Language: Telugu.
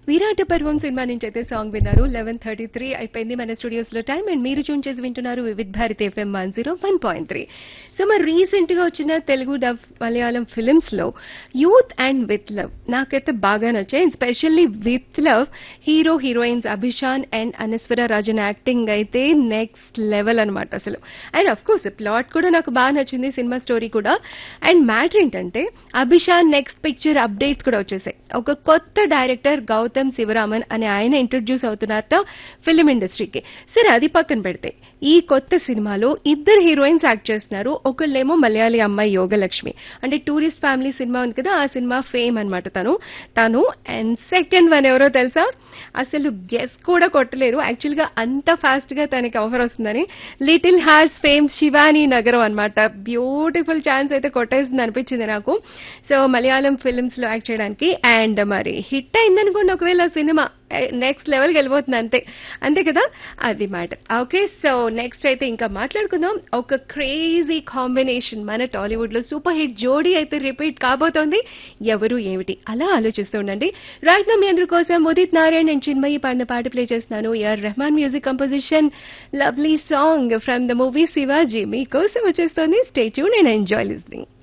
విరాట పర్వం సినిమా నుంచి అయితే సాంగ్ విన్నారు. 11:33 అయిపోయింది మన స్టూడియోస్ లో టైం. అండ్ మీరు ట్యూన్ చేసి వింటున్నారు వివిధ్ భారతి FM 101.3. సో మరి రీసెంట్ గా వచ్చిన తెలుగు డబ్ మలయాళం ఫిల్మ్స్ లో యూత్ అండ్ విత్ లవ్ నాకైతే బాగా నచ్చాయి. Specially with love hero heroines అభిషాన్ and Anaswara Rajan acting అయితే నెక్స్ట్ లెవెల్ అనమాట అసలు. అండ్ అఫ్ కోర్స్ ప్లాట్ కూడా నాకు బాగా నచ్చింది, సినిమా స్టోరీ కూడా. అండ్ మ్యాటర్ ఏంటంటే అభిషాన్ నెక్స్ట్ పిక్చర్ అప్డేట్స్ కూడా వచ్చేసాయి. ఒక కొత్త డైరెక్టర్ గౌతమ్ శివరామన్ అనే ఆయన ఇంట్రొడ్యూస్ అవుతున్నారట ఫిల్మ్ ఇండస్ట్రీకి. సరే అది పక్కన పెడితే ఈ కొత్త సినిమాలో ఇద్దరు హీరోయిన్స్ యాక్ట్ చేస్తున్నారు. ఒకళ్ళేమో మలయాళీ అమ్మాయి యోగలక్ష్మి, అంటే టూరిస్ట్ ఫ్యామిలీ సినిమా ఉంది కదా, ఆ సినిమా ఫేమ్ అనమాట తను. అండ్ సెకండ్ వన్ ఎవరో తెలుసా, అసలు గెస్ కూడా కొట్టలేరు యాక్చువల్ గా, అంత ఫాస్ట్ గా తనకి ఆఫర్ వస్తుందని. లిటిల్ హార్ట్స్ ఫేమ్ శివాని నగరం అనమాట. బ్యూటిఫుల్ ఛాన్స్ అయితే కొట్టేస్తుంది అనిపించింది నాకు. సో మలయాళం ఫిల్మ్స్ లో యాక్ట్ చేయడానికి. అండ్ మరి హిట్ అయిందనుకోండి ఒకవేళ సినిమా, నెక్స్ట్ లెవెల్కి వెళ్ళిపోతుంది అంతే అంతే కదా, అది మ్యాటర్. ఓకే, సో నెక్స్ట్ అయితే ఇంకా మాట్లాడుకుందాం. ఒక క్రేజీ కాంబినేషన్ మన టాలీవుడ్ లో సూపర్ హిట్ జోడీ అయితే రిపీట్ కాబోతోంది. ఎవరు ఏమిటి అలా ఆలోచిస్తూ ఉండండి. రైట్ నా మీ అందరి కోసం ఉదిత్ నారాయణ్ అండ్ చిన్మయి పాడిన పాట ప్లే చేస్తున్నాను. AR Rahman music composition, lovely song from the movie Shivaji మీకోసం వచ్చేస్తోంది. Stay tuned and enjoy listening.